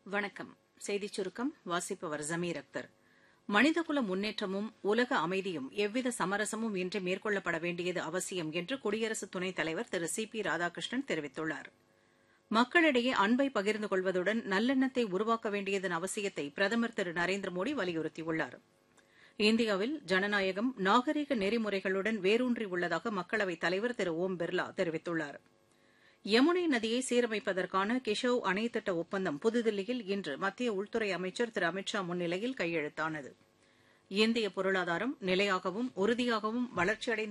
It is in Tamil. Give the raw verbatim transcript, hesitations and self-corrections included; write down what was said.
வணக்கம். செய்திச் சுருக்கம் வாசிப்பவர் ஜமீர் அக்தர். மனிதகுல முன்னேற்றமும் உலக அமைதியும் எவ்வித சமரசமும் இன்றி மேற்கொள்ளப்பட வேண்டியது அவசியம் என்று குடியரசு துணைத் தலைவர் திரு சி பி ராதாகிருஷ்ணன் தெரிவித்துள்ளார். மக்களிடையே அன்பை பகிர்ந்து கொள்வதுடன் நல்லெண்ணத்தை உருவாக்க வேண்டியதன் அவசியத்தை பிரதமர் திரு நரேந்திர மோடி வலியுறுத்தியுள்ளார். இந்தியாவில் ஜனநாயகம் நாகரீக நெறிமுறைகளுடன் வேரூன்றியுள்ளதாக மக்களவைத் தலைவர் திரு ஓம் பிர்லா தெரிவித்துள்ளார். யமுனை நதியை சீரமைப்பதற்கான கிஷோவ் அணை திட்ட ஒப்பந்தம் புதுதில்லியில் இன்று மத்திய உள்துறை அமைச்சர் திரு அமித் ஷா முன்னிலையில் கையெழுத்தானது. இந்திய பொருளாதாரம் நிலையாகவும் உறுதியாகவும் வளர்ச்சியடைந்து